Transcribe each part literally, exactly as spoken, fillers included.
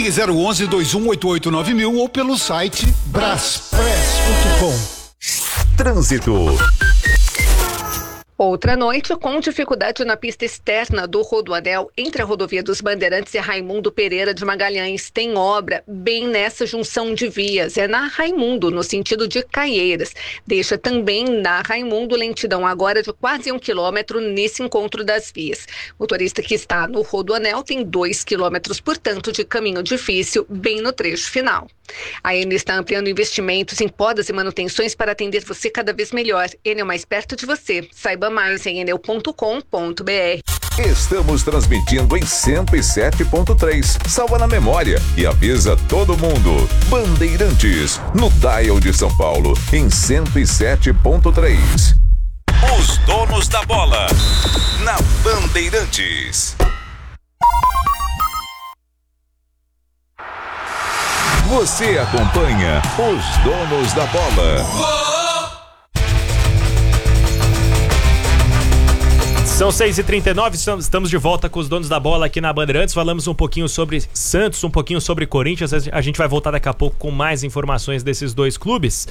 Ligue zero onze, dois um oito oito nove mil ou pelo site braspress ponto com. Trânsito. Outra noite com dificuldade na pista externa do Rodoanel entre a rodovia dos Bandeirantes e Raimundo Pereira de Magalhães. Tem obra bem nessa junção de vias. É na Raimundo, no sentido de Caieiras. Deixa também na Raimundo lentidão agora de quase um quilômetro nesse encontro das vias. O motorista que está no Rodoanel tem dois quilômetros, portanto, de caminho difícil bem no trecho final. A Enel está ampliando investimentos em podas e manutenções para atender você cada vez melhor. Enel mais perto de você. Saiba mais em enel ponto com ponto br. Estamos transmitindo em cento e sete ponto três. Salva na memória e avisa todo mundo. Bandeirantes, no dial de São Paulo, em cento e sete ponto três. Os donos da bola, na Bandeirantes. Você acompanha os donos da bola. São seis e trinta e nove, estamos de volta com os donos da bola aqui na Bandeirantes. Falamos um pouquinho sobre Santos, um pouquinho sobre Corinthians. A gente vai voltar daqui a pouco com mais informações desses dois clubes.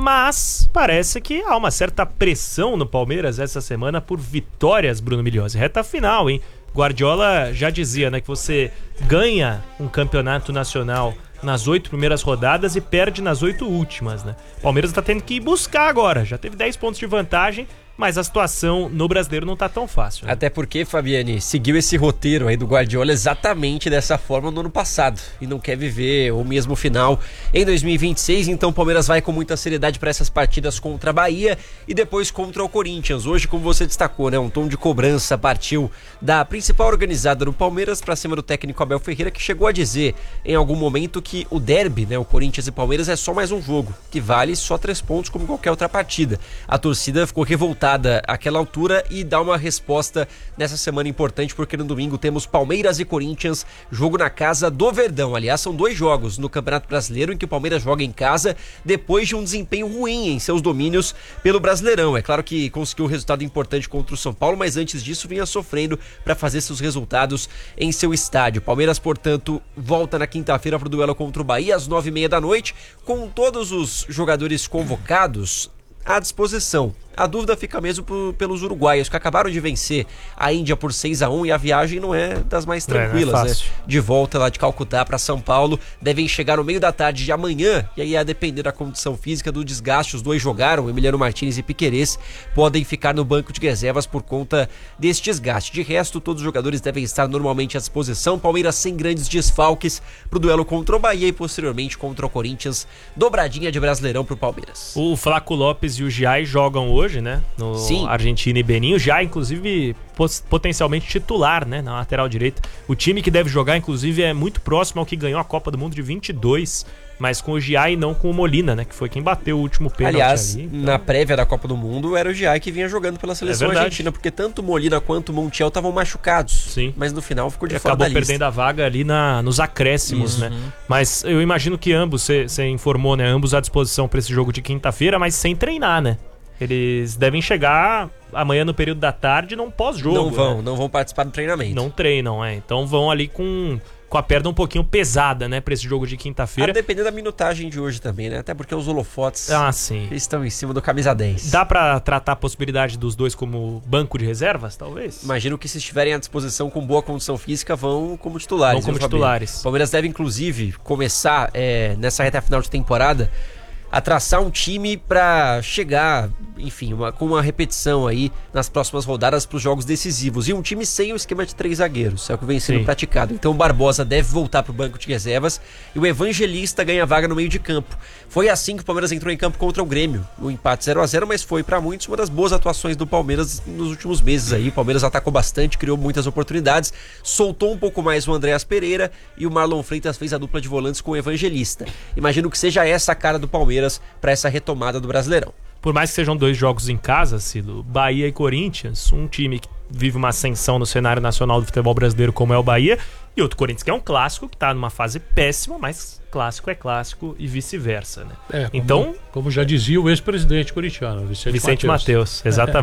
Mas parece que há uma certa pressão no Palmeiras essa semana por vitórias, Bruno Migliozzi. Reta final, hein? Guardiola já dizia, né, que você ganha um campeonato nacional nas oito primeiras rodadas e perde nas oito últimas, né? Palmeiras tá tendo que ir buscar agora. Já teve dez pontos de vantagem, mas a situação no Brasileiro não tá tão fácil, né? Até porque, Fabiane, seguiu esse roteiro aí do Guardiola exatamente dessa forma no ano passado e não quer viver o mesmo final em dois mil e vinte e seis. Então o Palmeiras vai com muita seriedade para essas partidas contra a Bahia e depois contra o Corinthians. Hoje, como você destacou, né, um tom de cobrança partiu da principal organizada do Palmeiras para cima do técnico Abel Ferreira, que chegou a dizer em algum momento que o derby, né, o Corinthians e Palmeiras, é só mais um jogo, que vale só três pontos como qualquer outra partida. A torcida ficou revoltada àquela altura e dá uma resposta nessa semana importante, porque no domingo temos Palmeiras e Corinthians, jogo na casa do Verdão. Aliás, são dois jogos no Campeonato Brasileiro em que o Palmeiras joga em casa depois de um desempenho ruim em seus domínios pelo Brasileirão. É claro que conseguiu um resultado importante contra o São Paulo, mas antes disso vinha sofrendo para fazer seus resultados em seu estádio. Palmeiras, portanto, volta na quinta-feira para o duelo contra o Bahia às nove e meia da noite, com todos os jogadores convocados à disposição. A dúvida fica mesmo por, pelos uruguaios, que acabaram de vencer a Índia por seis a um e a viagem não é das mais tranquilas, é, é né? De volta lá de Calcutá para São Paulo, devem chegar no meio da tarde de amanhã, e aí a depender da condição física, do desgaste, os dois jogaram, Emiliano Martínez e Piquerez, podem ficar no banco de reservas por conta desse desgaste. De resto, todos os jogadores devem estar normalmente à disposição. Palmeiras sem grandes desfalques pro duelo contra o Bahia e posteriormente contra o Corinthians, dobradinha de Brasileirão pro Palmeiras. O Flaco Lopes e o Giai jogam hoje. Hoje, né? No Sim. Argentina e Benin, já inclusive potencialmente titular, né? Na lateral direita. O time que deve jogar, inclusive, é muito próximo ao que ganhou a Copa do Mundo de vinte e dois, mas com o Giai e não com o Molina, né? Que foi quem bateu o último pênalti. Aliás, ali, então... na prévia da Copa do Mundo era o Giai que vinha jogando pela seleção é argentina, porque tanto o Molina quanto o Montiel estavam machucados. Sim. Mas no final ficou de e fora acabou da perdendo lista. a vaga ali na, nos acréscimos, Isso. né? Mas eu imagino que ambos, você informou, né? Ambos à disposição para esse jogo de quinta-feira, mas sem treinar, né? Eles devem chegar amanhã no período da tarde, não pós-jogo. Não vão, né? não vão participar do treinamento. Não treinam, é. Então vão ali com, com a perna um pouquinho pesada, né, pra esse jogo de quinta-feira. A depender da minutagem de hoje também, né? Até porque os holofotes ah, sim. estão em cima do camisa dez. Dá pra tratar a possibilidade dos dois como banco de reservas, talvez? Imagino que se estiverem à disposição com boa condição física, vão como titulares. Vão como viu, titulares. O Palmeiras deve, inclusive, começar é, nessa reta final de temporada a traçar um time para chegar, enfim, uma, com uma repetição aí nas próximas rodadas para os jogos decisivos. E um time sem o esquema de três zagueiros, é o que vem sendo Sim. praticado. Então o Barbosa deve voltar para o banco de reservas e o Evangelista ganha vaga no meio de campo. Foi assim que o Palmeiras entrou em campo contra o Grêmio. O empate zero a zero, mas foi para muitos uma das boas atuações do Palmeiras nos últimos meses aí. O Palmeiras atacou bastante, criou muitas oportunidades, soltou um pouco mais o Andréas Pereira e o Marlon Freitas fez a dupla de volantes com o Evangelista. Imagino que seja essa a cara do Palmeiras para essa retomada do Brasileirão. Por mais que sejam dois jogos em casa, Cilo, Bahia e Corinthians, um time que vive uma ascensão no cenário nacional do futebol brasileiro como é o Bahia, e outro Corinthians que é um clássico, que está numa fase péssima, mas clássico é clássico e vice-versa, né? É, como, então, como já dizia o ex-presidente corintiano, Vicente, Vicente Mateus. Mateus, exatamente.